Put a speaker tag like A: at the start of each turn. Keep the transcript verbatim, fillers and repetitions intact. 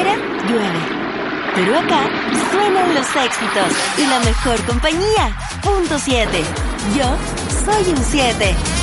A: afuera, llueve. Pero acá suenan los éxitos y la mejor compañía. Punto siete. Yo soy un siete.